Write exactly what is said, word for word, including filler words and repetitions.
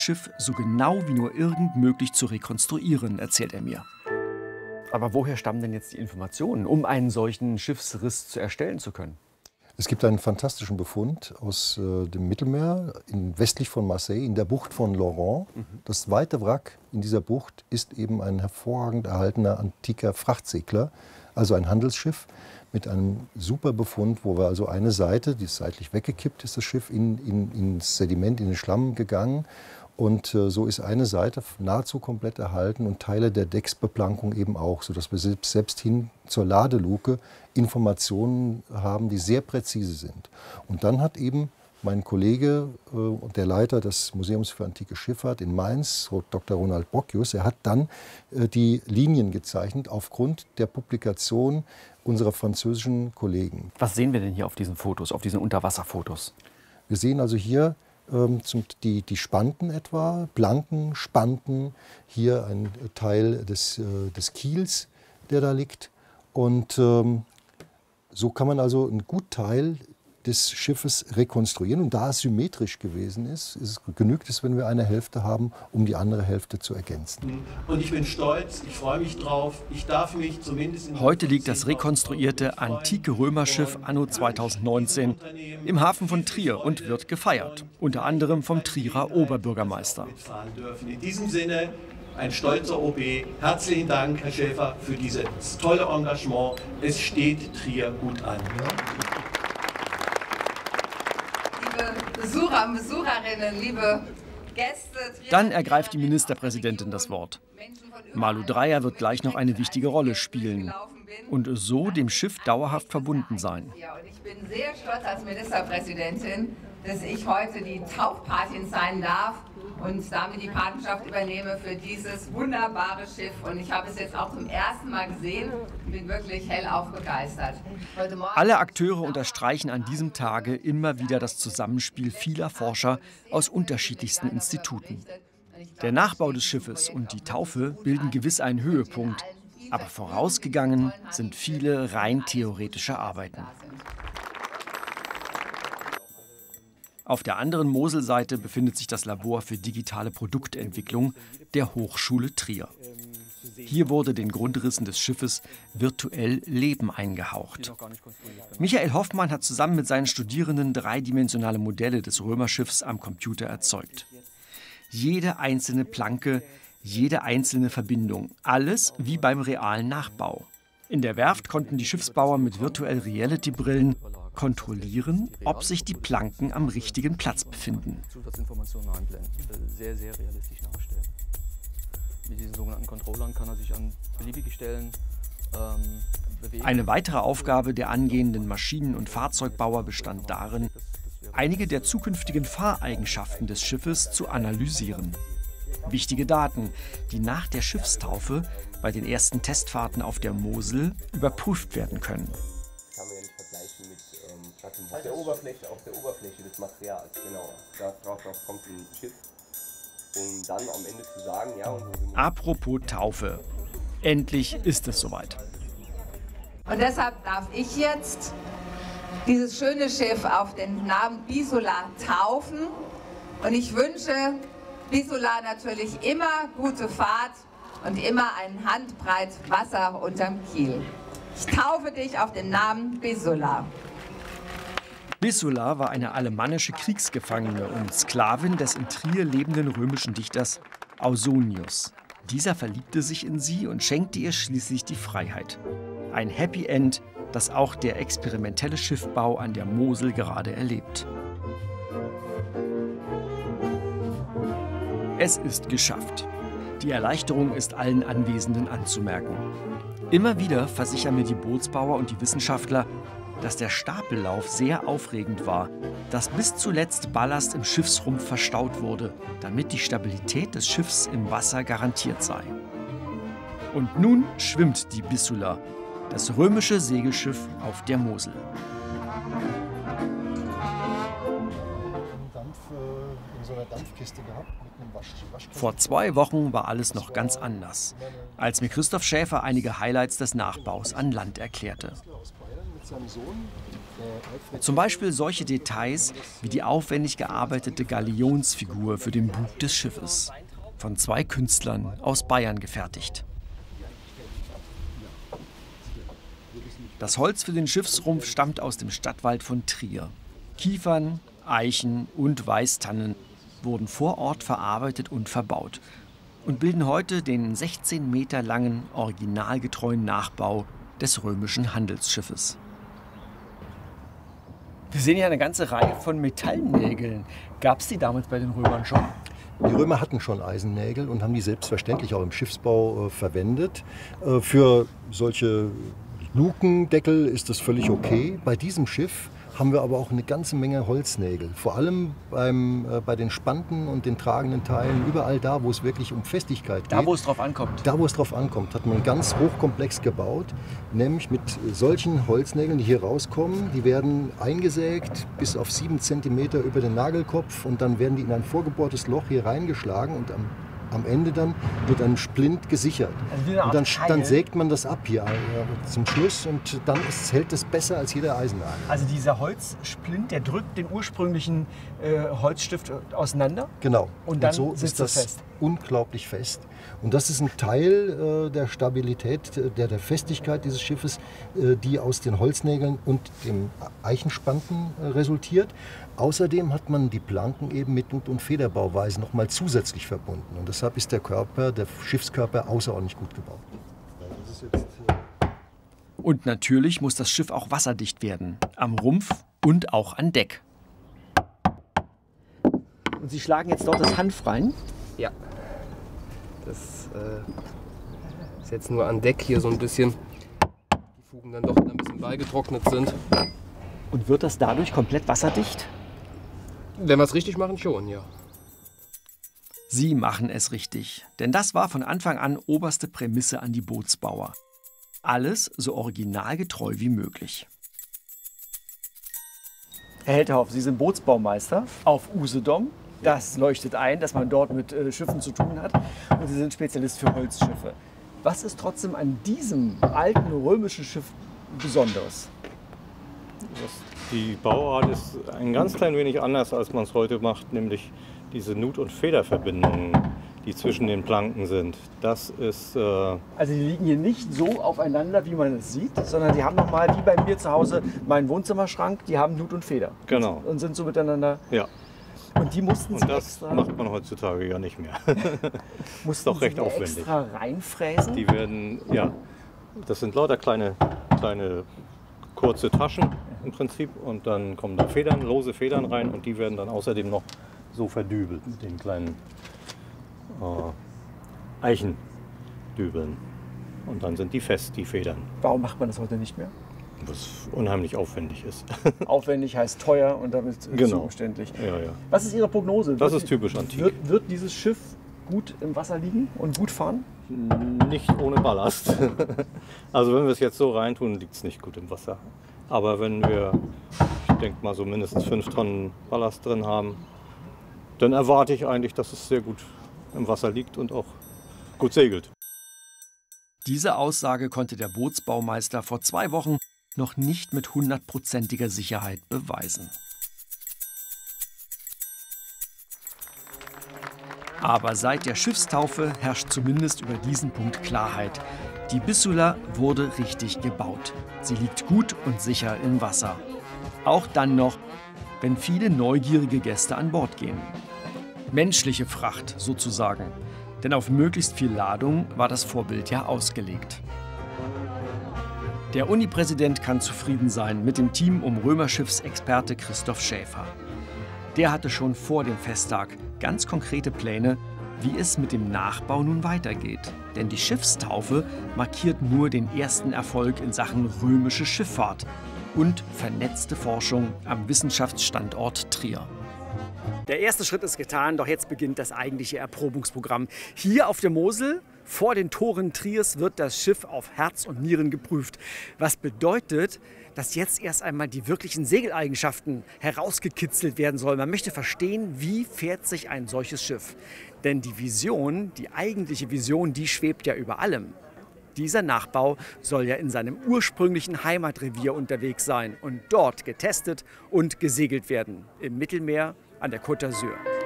Schiff so genau wie nur irgend möglich zu rekonstruieren, erzählt er mir. Aber woher stammen denn jetzt die Informationen, um einen solchen Schiffsriss zu erstellen zu können? Es gibt einen fantastischen Befund aus äh, dem Mittelmeer, in, westlich von Marseille, in der Bucht von Laurent. Mhm. Das zweite Wrack in dieser Bucht ist eben ein hervorragend erhaltener antiker Frachtsegler, also ein Handelsschiff mit einem super Befund, wo wir also eine Seite, die ist seitlich weggekippt, ist das Schiff in, in, ins Sediment, in den Schlamm gegangen. Und äh, so ist eine Seite nahezu komplett erhalten und Teile der Decksbeplankung eben auch, sodass wir selbst, selbst hin zur Ladeluke Informationen haben, die sehr präzise sind. Und dann hat eben mein Kollege, äh, der Leiter des Museums für antike Schifffahrt in Mainz, Doktor Ronald Bockius, er hat dann äh, die Linien gezeichnet aufgrund der Publikation unserer französischen Kollegen. Was sehen wir denn hier auf diesen Fotos, auf diesen Unterwasserfotos? Wir sehen also hier ähm, zum, die, die Spanten etwa, Planken, Spanten, hier ein Teil des, äh, des Kiels, der da liegt. Und ähm, so kann man also einen guten Teil des Schiffes rekonstruieren. Und da es symmetrisch gewesen ist, ist es, genügt es, wenn wir eine Hälfte haben, um die andere Hälfte zu ergänzen. Und ich bin stolz, ich freue mich drauf. Ich darf mich zumindest in Heute liegt das rekonstruierte antike Römerschiff Anno zweitausendneunzehn im Hafen von Trier und wird gefeiert. Unter anderem vom Trierer Oberbürgermeister. In diesem Sinne ein stolzer O B. Herzlichen Dank, Herr Schäfer, für dieses tolle Engagement. Es steht Trier gut an. Besucher und Besucherinnen, liebe Gäste. Dann ergreift die Ministerpräsidentin das Wort. Malu Dreyer wird gleich noch eine wichtige Rolle spielen und so dem Schiff dauerhaft verbunden sein. Ja, und ich bin sehr stolz als Ministerpräsidentin, dass ich heute die Taufpatin sein darf und damit die Patenschaft übernehme für dieses wunderbare Schiff. Und ich habe es jetzt auch zum ersten Mal gesehen und bin wirklich hellauf begeistert. Alle Akteure unterstreichen an diesem Tage immer wieder das Zusammenspiel vieler Forscher aus unterschiedlichsten Instituten. Der Nachbau des Schiffes und die Taufe bilden gewiss einen Höhepunkt, aber vorausgegangen sind viele rein theoretische Arbeiten. Auf der anderen Moselseite befindet sich das Labor für digitale Produktentwicklung der Hochschule Trier. Hier wurde den Grundrissen des Schiffes virtuell Leben eingehaucht. Michael Hoffmann hat zusammen mit seinen Studierenden dreidimensionale Modelle des Römerschiffs am Computer erzeugt. Jede einzelne Planke, jede einzelne Verbindung, alles wie beim realen Nachbau. In der Werft konnten die Schiffsbauer mit Virtual Reality Brillen kontrollieren, ob sich die Planken am richtigen Platz befinden. Zusatzinformationen einblenden, sehr, sehr realistisch nachstellen. Mit diesen sogenannten Controllern kann er sich an beliebige Stellen ähm, bewegen. Eine weitere Aufgabe der angehenden Maschinen- und Fahrzeugbauer bestand darin, einige der zukünftigen Fahreigenschaften des Schiffes zu analysieren. Wichtige Daten, die nach der Schiffstaufe bei den ersten Testfahrten auf der Mosel überprüft werden können. Auf der Oberfläche, auf der Oberfläche des Materials, genau. Darauf kommt ein Schiff, um dann am Ende zu sagen, ja. Und so Apropos Taufe. Endlich ist es soweit. Und deshalb darf ich jetzt dieses schöne Schiff auf den Namen Bisola taufen. Und ich wünsche Bisola natürlich immer gute Fahrt und immer ein Handbreit Wasser unterm Kiel. Ich taufe dich auf den Namen Bisola. Bisola war eine alemannische Kriegsgefangene und Sklavin des in Trier lebenden römischen Dichters Ausonius. Dieser verliebte sich in sie und schenkte ihr schließlich die Freiheit. Ein Happy End, das auch der experimentelle Schiffbau an der Mosel gerade erlebt. Es ist geschafft. Die Erleichterung ist allen Anwesenden anzumerken. Immer wieder versichern mir die Bootsbauer und die Wissenschaftler, dass der Stapellauf sehr aufregend war, dass bis zuletzt Ballast im Schiffsrumpf verstaut wurde, damit die Stabilität des Schiffs im Wasser garantiert sei. Und nun schwimmt die Bisola, das römische Segelschiff auf der Mosel. Vor zwei Wochen war alles noch ganz anders, als mir Christoph Schäfer einige Highlights des Nachbaus an Land erklärte. Zum Beispiel solche Details wie die aufwendig gearbeitete Galionsfigur für den Bug des Schiffes, von zwei Künstlern aus Bayern gefertigt. Das Holz für den Schiffsrumpf stammt aus dem Stadtwald von Trier. Kiefern, Eichen und Weißtannen wurden vor Ort verarbeitet und verbaut und bilden heute den sechzehn Meter langen, originalgetreuen Nachbau des römischen Handelsschiffes. Wir sehen hier eine ganze Reihe von Metallnägeln. Gab es die damals bei den Römern schon? Die Römer hatten schon Eisennägel und haben die selbstverständlich auch im Schiffsbau äh, verwendet. Äh, für solche Lukendeckel ist das völlig okay. Bei diesem Schiff haben wir aber auch eine ganze Menge Holznägel. Vor allem beim, äh, bei den Spanten und den tragenden Teilen, überall da, wo es wirklich um Festigkeit geht. Da, wo es drauf ankommt. Da, wo es drauf ankommt, hat man ganz hochkomplex gebaut. Nämlich mit solchen Holznägeln, die hier rauskommen. Die werden eingesägt bis auf sieben Zentimeter über den Nagelkopf. Und dann werden die in ein vorgebohrtes Loch hier reingeschlagen. Und am Am Ende dann wird ein Splint gesichert. Also und dann, dann sägt man das ab hier äh, zum Schluss und dann ist, hält es besser als jeder Eisennagel. Also dieser Holzsplint, der drückt den ursprünglichen äh, Holzstift auseinander? Genau. Und dann und so sitzt ist das fest. Unglaublich fest. Und das ist ein Teil äh, der Stabilität, der, der Festigkeit dieses Schiffes, äh, die aus den Holznägeln und dem Eichenspanten äh, resultiert. Außerdem hat man die Planken eben mit Nut- und Federbauweise noch mal zusätzlich verbunden. Und deshalb ist der Körper, der Schiffskörper außerordentlich gut gebaut. Das ist jetzt, äh und natürlich muss das Schiff auch wasserdicht werden. Am Rumpf und auch an Deck. Und Sie schlagen jetzt dort das Hanf rein? Ja. Das äh, ist jetzt nur an Deck hier so ein bisschen. Die Fugen dann doch ein bisschen beigetrocknet sind. Und wird das dadurch komplett wasserdicht? Wenn wir es richtig machen, schon, ja. Sie machen es richtig, denn das war von Anfang an oberste Prämisse an die Bootsbauer. Alles so originalgetreu wie möglich. Herr Helterhoff, Sie sind Bootsbaumeister auf Usedom. Das leuchtet ein, dass man dort mit äh, Schiffen zu tun hat. Und Sie sind Spezialist für Holzschiffe. Was ist trotzdem an diesem alten römischen Schiff Besonderes? Die Bauart ist ein ganz klein wenig anders, als man es heute macht, nämlich diese Nut- und Federverbindungen, die zwischen den Planken sind. Das ist... Äh also die liegen hier nicht so aufeinander, wie man es sieht, sondern die haben nochmal, wie bei mir zu Hause, meinen Wohnzimmerschrank, die haben Nut und Feder. Genau. Und sind so miteinander... Ja. Und die mussten und Sie das extra... macht man heutzutage ja nicht mehr. Mussten doch recht Sie aufwendig. extra reinfräsen? Die werden, ja, das sind lauter kleine, kleine kurze Taschen im Prinzip und dann kommen da Federn, lose Federn rein und die werden dann außerdem noch so verdübelt mit den kleinen äh, Eichendübeln. Und dann sind die fest, die Federn. Warum macht man das heute nicht mehr? Was unheimlich aufwendig ist. Aufwendig heißt teuer und damit genau. zu umständlich. Ja, ja. Was ist Ihre Prognose? Das wird ist typisch antik. Wird, wird dieses Schiff gut im Wasser liegen und gut fahren? Nicht ohne Ballast. Also wenn wir es jetzt so reintun, liegt es nicht gut im Wasser. Aber wenn wir, ich denke mal, so mindestens fünf Tonnen Ballast drin haben, dann erwarte ich eigentlich, dass es sehr gut im Wasser liegt und auch gut segelt. Diese Aussage konnte der Bootsbaumeister vor zwei Wochen noch nicht mit hundertprozentiger Sicherheit beweisen. Aber seit der Schiffstaufe herrscht zumindest über diesen Punkt Klarheit. Die Bissula wurde richtig gebaut. Sie liegt gut und sicher im Wasser. Auch dann noch, wenn viele neugierige Gäste an Bord gehen. Menschliche Fracht sozusagen. Denn auf möglichst viel Ladung war das Vorbild ja ausgelegt. Der Uni-Präsident kann zufrieden sein mit dem Team um Römerschiffsexperte Christoph Schäfer. Der hatte schon vor dem Festtag ganz konkrete Pläne, wie es mit dem Nachbau nun weitergeht. Denn die Schiffstaufe markiert nur den ersten Erfolg in Sachen römische Schifffahrt und vernetzte Forschung am Wissenschaftsstandort Trier. Der erste Schritt ist getan, doch jetzt beginnt das eigentliche Erprobungsprogramm. Hier auf der Mosel, vor den Toren Triers, wird das Schiff auf Herz und Nieren geprüft. Was bedeutet, dass jetzt erst einmal die wirklichen Segeleigenschaften herausgekitzelt werden sollen. Man möchte verstehen, wie fährt sich ein solches Schiff. Denn die Vision, die eigentliche Vision, die schwebt ja über allem. Dieser Nachbau soll ja in seinem ursprünglichen Heimatrevier unterwegs sein und dort getestet und gesegelt werden, im Mittelmeer an der Côte d'Azur.